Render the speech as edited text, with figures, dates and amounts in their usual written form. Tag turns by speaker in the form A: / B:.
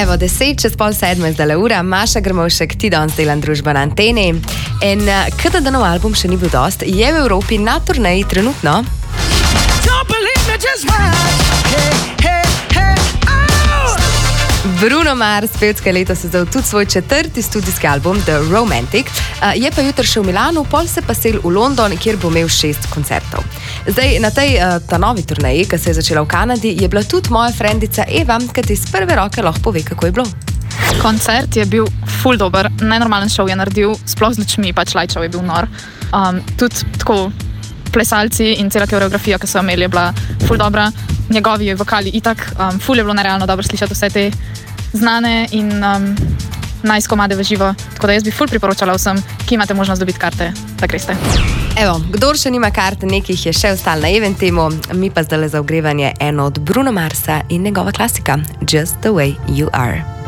A: Evo, 6:10 je zdaj ura, Maša Grmovšek, ti danes delam družba na Anteni. In kada da nov album še ni bil dost, je v Evropi na turneji trenutno. Bruno Mars, pevska letos izdal tudi svoj 4. studijski album The Romantic, je pa jutri še v Milanu, pol se pa sel v London, kjer bo imel 6 koncertov. Zdaj, na tej ta novi turneji, ki se je začela v Kanadi, je bila tudi moja frendica Eva, ki ti iz prve roke lahko pove, kako je bilo.
B: Koncert je bil ful dober, nenormalen šov je naredil, sploh z lučmi, pač lajčev je bil nor. Tudi tako plesalci in cela koreografija, ki so imeli, je bila ful dobra. Njegovi vokali itak, ful je bilo nerealno dobro slišati vse te znane in nice komade v živo. Tako da jaz bi ful priporočala vsem, ki imate možnost dobiti karte, da greste.
A: Evo, kdor še nima karte, nekih je še ostal na Eventemu, mi pa zdaj za ogrevanje eno od Bruno Marsa in njegova klasika Just the way you are.